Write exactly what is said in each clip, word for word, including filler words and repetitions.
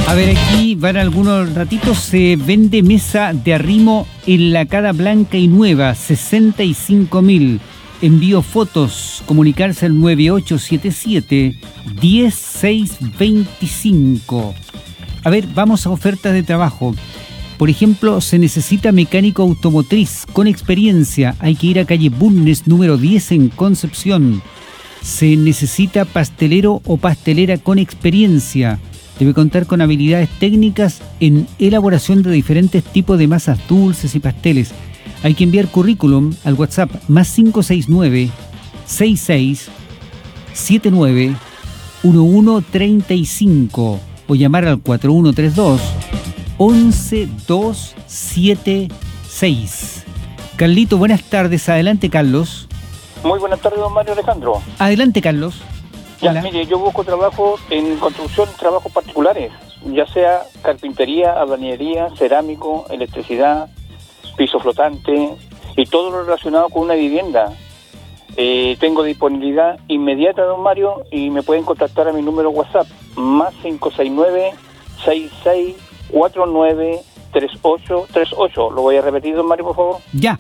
A ver, aquí van algunos ratitos. Se vende mesa de arrimo enlacada blanca y nueva, sesenta y cinco mil. Envío fotos, comunicarse al nueve ocho siete siete, uno cero seis dos cinco. A ver, vamos a ofertas de trabajo. Por ejemplo, se necesita mecánico automotriz con experiencia. Hay que ir a calle Bulnes, número diez en Concepción. Se necesita pastelero o pastelera con experiencia. Debe contar con habilidades técnicas en elaboración de diferentes tipos de masas dulces y pasteles. Hay que enviar currículum al WhatsApp más cinco seis nueve, seis seis siete nueve, uno uno tres cinco o llamar al cuatro uno tres dos, once dos siete seis. Carlito, buenas tardes. Adelante, Carlos. Muy buenas tardes, don Mario Alejandro. Adelante, Carlos. Ya, Hola. mire, yo busco trabajo en construcción, trabajos particulares, ya sea carpintería, albañilería, cerámico, electricidad, piso flotante y todo lo relacionado con una vivienda. Eh, tengo disponibilidad inmediata, don Mario, y me pueden contactar a mi número WhatsApp, más cinco seis nueve, seis seis cuatro nueve, tres ocho tres ocho. Lo voy a repetir, don Mario, por favor. Ya.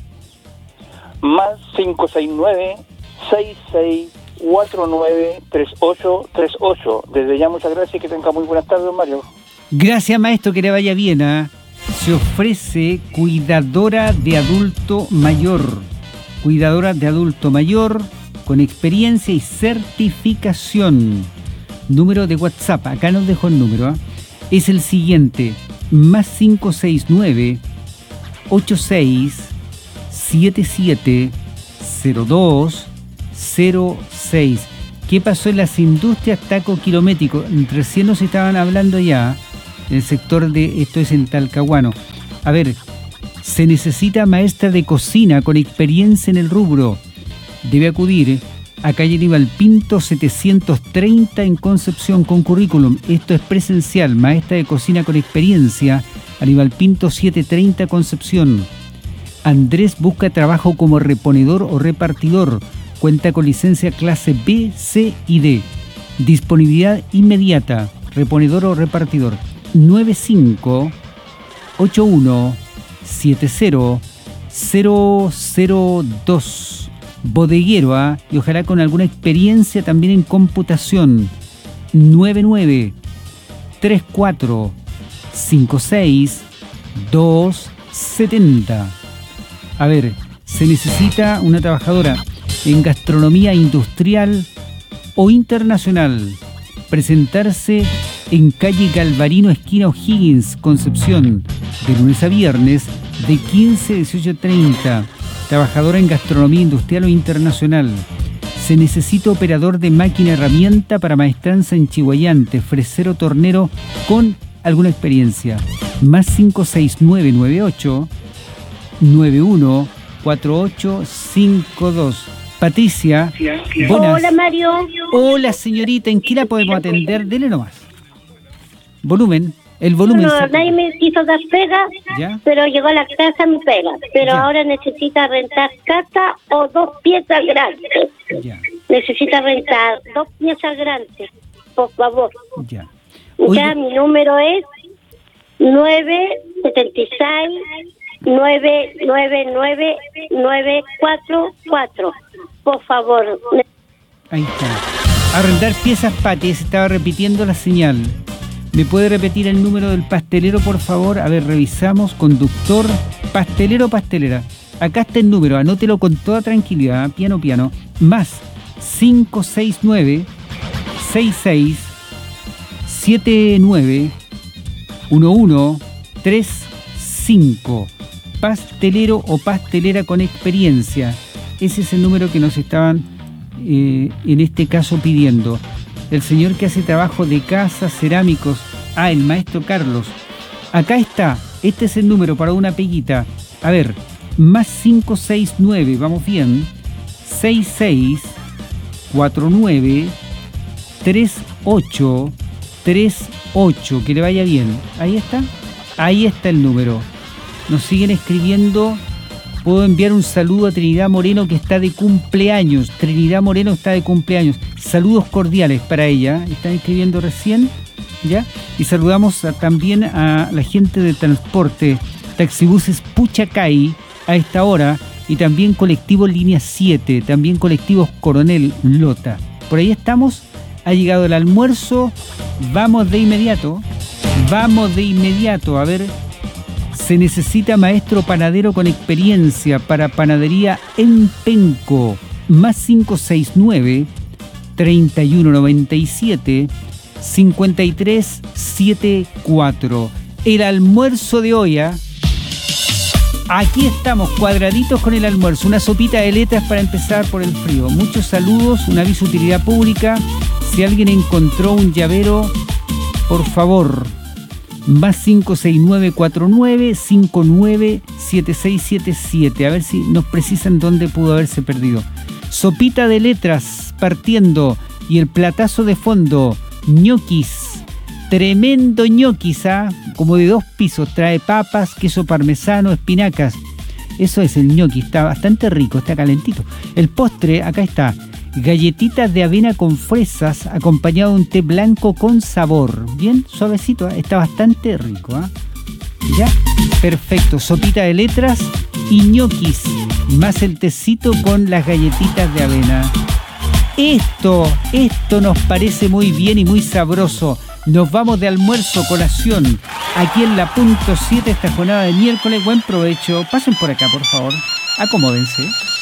Más cinco seis nueve, seis seis cuatro nueve, tres ocho tres ocho. Desde ya, muchas gracias y que tenga muy buenas tardes, don Mario. Gracias, maestro, que le vaya bien. ¿eh? Se ofrece cuidadora de adulto mayor. Cuidadora de adulto mayor con experiencia y certificación. Número de WhatsApp, acá nos dejó el número. ¿eh? Es el siguiente, más cinco seis nueve, ocho seis siete siete, cero dos cero seis. ¿Qué pasó en las industrias taco kilométrico? Recién nos estaban hablando ya en el sector de, esto es en Talcahuano. A ver, se necesita maestra de cocina con experiencia en el rubro. Debe acudir a calle Aníbal Pinto setecientos treinta en Concepción con currículum. Esto es presencial, maestra de cocina con experiencia, Aníbal Pinto setecientos treinta Concepción. Andrés busca trabajo como reponedor o repartidor. Cuenta con licencia clase B, C y D. Disponibilidad inmediata. Reponedor o repartidor. nueve cinco ocho uno siete cero cero cero dos. Bodeguero, ¿eh? Y ojalá con alguna experiencia también en computación. nueve nueve tres cuatro cinco seis dos siete cero. A ver, se necesita una trabajadora en gastronomía industrial o internacional. Presentarse en calle Galvarino, esquina O'Higgins, Concepción, de lunes a viernes, de quince a dieciocho treinta. Trabajadora en gastronomía industrial o internacional. Se necesita operador de máquina herramienta para maestranza en Chihuayante, fresero tornero con alguna experiencia. Más cinco seis nueve nueve ocho nueve uno cuatro ocho cinco dos. Patricia, buenas. Hola, Mario. Hola, señorita, ¿en qué la podemos atender? Dele nomás. Volumen, el volumen. No, saca. nadie me quiso dar pega, ¿Ya? pero llegó a la casa mi pega. Pero Ya. ahora necesita rentar casa o dos piezas grandes. Ya, Necesita rentar dos piezas grandes, por favor. ya. Ya, Oiga, mi número es nueve siete seis nueve nueve nueve nueve cuatro cuatro. Por favor. ahí está. Arrendar piezas, Pati, se estaba repitiendo la señal. ¿Me puede repetir el número del pastelero, por favor? A ver, revisamos. Conductor, pastelero, pastelera. Acá está el número, anótelo con toda tranquilidad, piano, piano. Más cinco seis nueve seis seis siete nueve uno uno tres cinco. Pastelero o pastelera con experiencia. Ese es el número que nos estaban eh, en este caso pidiendo. El señor que hace trabajo de casa, cerámicos. Ah, el maestro Carlos. Acá está. Este es el número para una peguita. A ver, más cinco seis nueve, vamos bien. seis seis cuatro nueve tres ocho tres ocho. Que le vaya bien. Ahí está. Ahí está el número. Nos siguen escribiendo. Puedo enviar un saludo a Trinidad Moreno, que está de cumpleaños. Trinidad Moreno está de cumpleaños. Saludos cordiales para ella. Están escribiendo recién, ¿ya? Y saludamos a, también a la gente de transporte, Taxibuses Puchacay a esta hora, y también colectivo Línea siete, también colectivos Coronel Lota. Por ahí estamos, ha llegado el almuerzo, vamos de inmediato, vamos de inmediato, a ver, se necesita maestro panadero con experiencia para panadería en Penco, más cinco seis nueve, treinta y uno noventa y siete, cincuenta y tres setenta y cuatro. El almuerzo de hoy, ¿eh? Aquí estamos, cuadraditos con el almuerzo. Una sopita de letras para empezar por el frío. Muchos saludos, un aviso de utilidad pública. Si alguien encontró un llavero, por favor, más cinco seis nueve cuatro nueve cinco nueve siete seis siete siete. A ver si nos precisan dónde pudo haberse perdido. Sopita de letras partiendo y el platazo de fondo, ñoquis. Tremendo ñoquis, ¿ah? Como de dos pisos, trae papas, queso parmesano, espinacas. Eso es el ñoqui, está bastante rico, está calentito. El postre, acá está, galletitas de avena con fresas, acompañado de un té blanco con sabor. Bien suavecito, ¿eh? Está bastante rico, ¿ah? ¿Ya? Perfecto, sopita de letras y ñoquis, más el tecito con las galletitas de avena. Esto, esto nos parece muy bien y muy sabroso. Nos vamos de almuerzo, colación, aquí en la punto siete esta jornada de miércoles. Buen provecho. Pasen por acá, por favor. Acomódense.